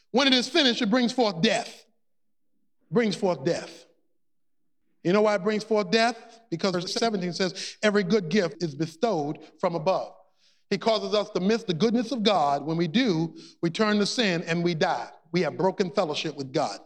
When it is finished, it brings forth death. Brings forth death. You know why it brings forth death? Because verse 17 says, every good gift is bestowed from above. He causes us to miss the goodness of God. When we do, we turn to sin and we die. We have broken fellowship with God.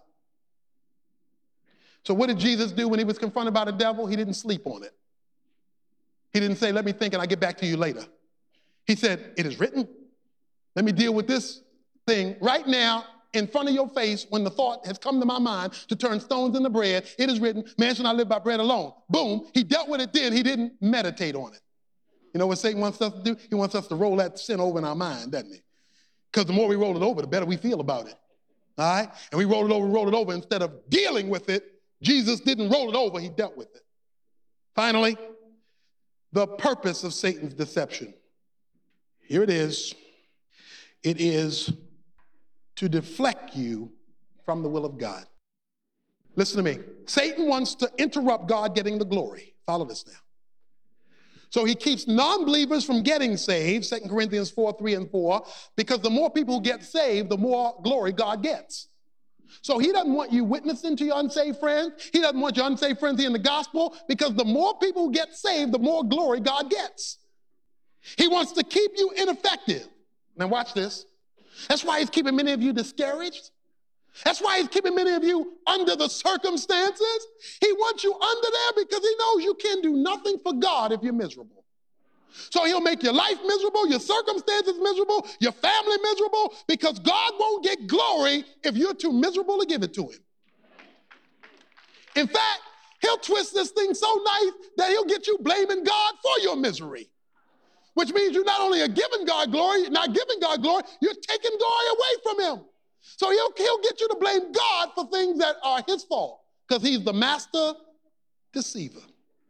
So what did Jesus do when he was confronted by the devil? He didn't sleep on it. He didn't say, let me think and I'll get back to you later. He said, it is written. Let me deal with this thing right now in front of your face when the thought has come to my mind to turn stones into bread. It is written, man shall not live by bread alone. Boom, he dealt with it then. He didn't meditate on it. You know what Satan wants us to do? He wants us to roll that sin over in our mind, doesn't he? Because the more we roll it over, the better we feel about it. All right? And we roll it over instead of dealing with it. Jesus didn't roll it over, he dealt with it. Finally, the purpose of Satan's deception. Here it is. It is to deflect you from the will of God. Listen to me. Satan wants to interrupt God getting the glory. Follow this now. So he keeps non-believers from getting saved, 2 Corinthians 4:3-4, because the more people who get saved, the more glory God gets. So he doesn't want you witnessing to your unsaved friends. He doesn't want your unsaved friends hearing the gospel, because the more people who get saved, the more glory God gets. He wants to keep you ineffective. Now watch this. That's why he's keeping many of you discouraged. That's why he's keeping many of you under the circumstances. He wants you under there because he knows you can do nothing for God if you're miserable. So he'll make your life miserable, your circumstances miserable, your family miserable, because God won't get glory if you're too miserable to give it to him. In fact, he'll twist this thing so nice that he'll get you blaming God for your misery. Which means you not only are giving God glory, not giving God glory, you're taking glory away from him. So he'll get you to blame God for things that are his fault, because he's the master deceiver.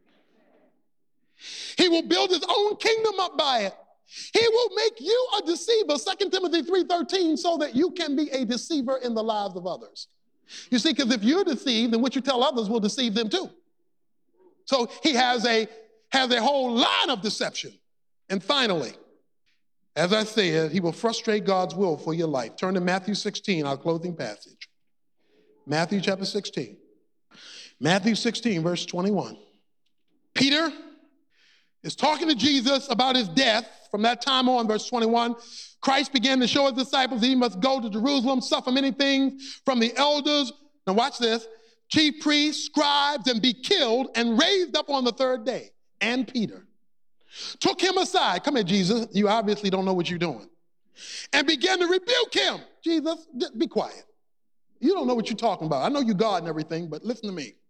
He will build his own kingdom up by it. He will make you a deceiver, 2 Timothy 3:13, so that you can be a deceiver in the lives of others. You see, because if you're deceived, then what you tell others will deceive them too. So he has a whole line of deception. And finally, as I said, he will frustrate God's will for your life. Turn to Matthew 16, our closing passage. Matthew chapter 16. Matthew 16, verse 21. Peter is talking to Jesus about his death. From that time on, verse 21, Christ began to show his disciples that he must go to Jerusalem, suffer many things from the elders. Now watch this. Chief priests, scribes, and be killed and raised up on the third day. And Peter took him aside. Come here, Jesus. You obviously don't know what you're doing. And began to rebuke him. Jesus, be quiet. You don't know what you're talking about. I know you're God and everything, but listen to me.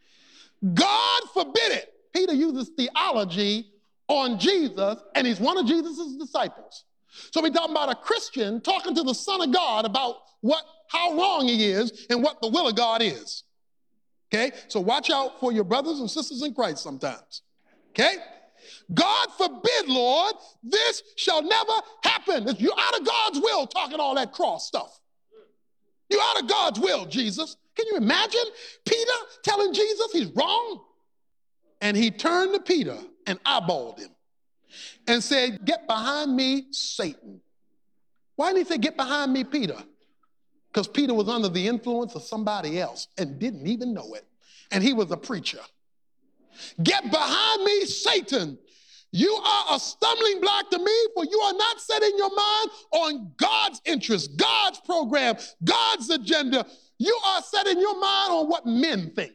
God forbid it. Peter uses theology on Jesus, and he's one of Jesus' disciples. So we're talking about a Christian talking to the Son of God about how wrong he is and what the will of God is. Okay? So watch out for your brothers and sisters in Christ sometimes. Okay? God forbid, Lord, this shall never happen. You're out of God's will talking all that cross stuff. You're out of God's will, Jesus. Can you imagine Peter telling Jesus he's wrong? And he turned to Peter and eyeballed him and said, get behind me, Satan. Why didn't he say, get behind me, Peter? Because Peter was under the influence of somebody else and didn't even know it. And he was a preacher. Get behind me, Satan. You are a stumbling block to me, for you are not setting your mind on God's interest, God's program, God's agenda. You are setting your mind on what men think.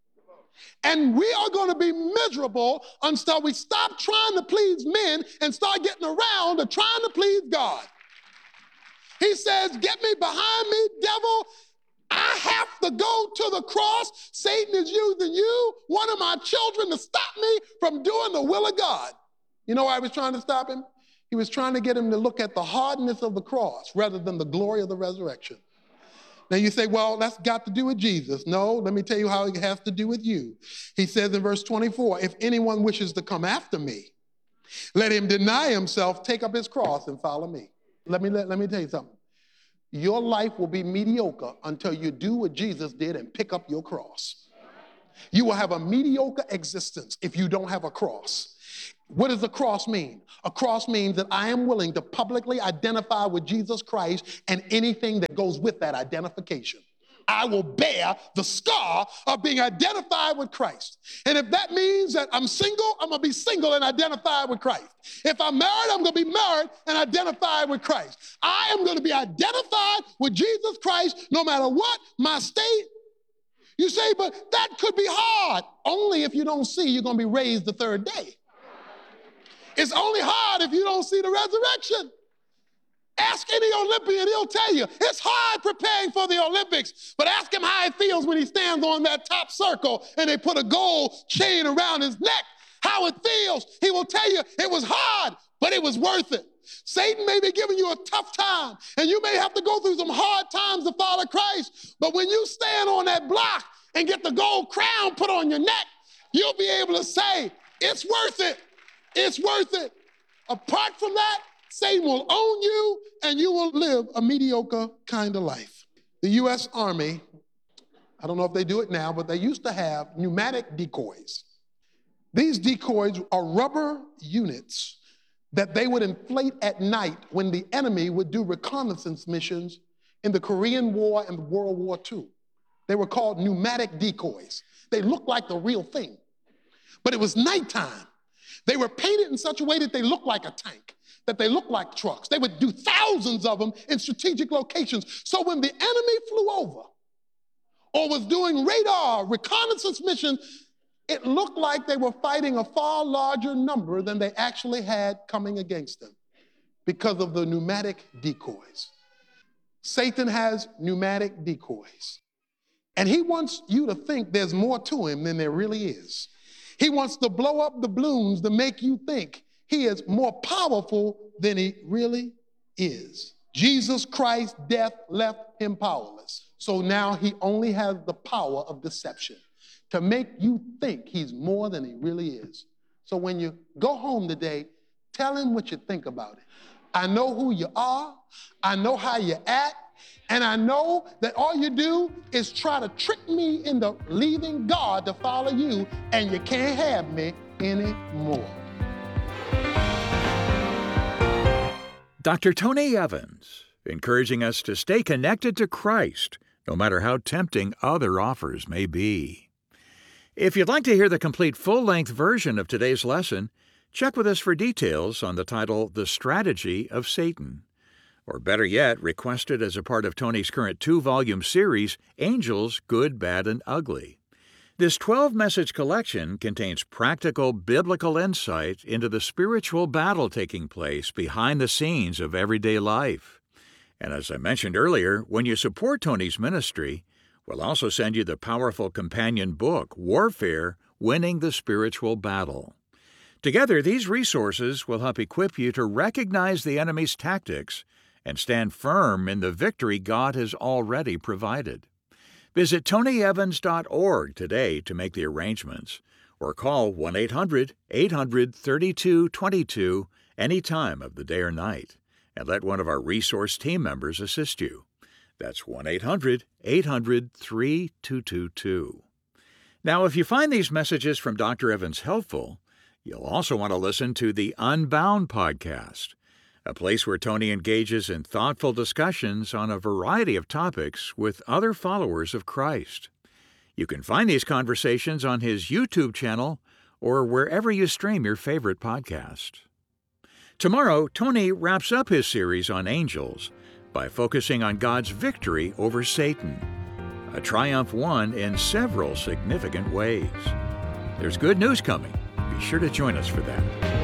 And we are going to be miserable until we stop trying to please men and start getting around to trying to please God. He says, get me behind me, devil. I have to go to the cross. Satan is using you, one of my children, to stop me from doing the will of God. You know why he was trying to stop him? He was trying to get him to look at the hardness of the cross rather than the glory of the resurrection. Now you say, well, that's got to do with Jesus. No, let me tell you how it has to do with you. He says in verse 24, if anyone wishes to come after me, let him deny himself, take up his cross, and follow me. Let me tell you something. Your life will be mediocre until you do what Jesus did and pick up your cross. You will have a mediocre existence if you don't have a cross. What does the cross mean? A cross means that I am willing to publicly identify with Jesus Christ and anything that goes with that identification. I will bear the scar of being identified with Christ. And if that means that I'm single, I'm going to be single and identified with Christ. If I'm married, I'm going to be married and identified with Christ. I am going to be identified with Jesus Christ no matter what my state. You say, but that could be hard. Only if you don't see you're going to be raised the third day. It's only hard if you don't see the resurrection. Ask any Olympian, he'll tell you. It's hard preparing for the Olympics, but ask him how it feels when he stands on that top circle and they put a gold chain around his neck, how it feels. He will tell you it was hard, but it was worth it. Satan may be giving you a tough time, and you may have to go through some hard times to follow Christ, but when you stand on that block and get the gold crown put on your neck, you'll be able to say, it's worth it. It's worth it. Apart from that, Satan will own you, and you will live a mediocre kind of life. The U.S. Army, I don't know if they do it now, but they used to have pneumatic decoys. These decoys are rubber units that they would inflate at night when the enemy would do reconnaissance missions in the Korean War and World War II. They were called pneumatic decoys. They looked like the real thing, but it was nighttime. They were painted in such a way that they looked like a tank, that they looked like trucks. They would do thousands of them in strategic locations. So when the enemy flew over or was doing radar reconnaissance missions, it looked like they were fighting a far larger number than they actually had coming against them because of the pneumatic decoys. Satan has pneumatic decoys, and he wants you to think there's more to him than there really is. He wants to blow up the balloons to make you think he is more powerful than he really is. Jesus Christ's death left him powerless. So now he only has the power of deception to make you think he's more than he really is. So when you go home today, tell him what you think about it. I know who you are. I know how you act. And I know that all you do is try to trick me into leaving God to follow you, and you can't have me anymore. Dr. Tony Evans, encouraging us to stay connected to Christ, no matter how tempting other offers may be. If you'd like to hear the complete full-length version of today's lesson, check with us for details on the title, The Strategy of Satan. Or better yet, request it as a part of Tony's current 2-volume series, Angels, Good, Bad, and Ugly. This 12-message collection contains practical biblical insight into the spiritual battle taking place behind the scenes of everyday life. And as I mentioned earlier, when you support Tony's ministry, we'll also send you the powerful companion book, Warfare, Winning the Spiritual Battle. Together, these resources will help equip you to recognize the enemy's tactics and stand firm in the victory God has already provided. Visit tonyevans.org today to make the arrangements, or call 1-800-800-3222 any time of the day or night, and let one of our resource team members assist you. That's 1-800-800-3222. Now, if you find these messages from Dr. Evans helpful, you'll also want to listen to the Unbound podcast, a place where Tony engages in thoughtful discussions on a variety of topics with other followers of Christ. You can find these conversations on his YouTube channel or wherever you stream your favorite podcast. Tomorrow, Tony wraps up his series on angels by focusing on God's victory over Satan, a triumph won in several significant ways. There's good news coming. Be sure to join us for that.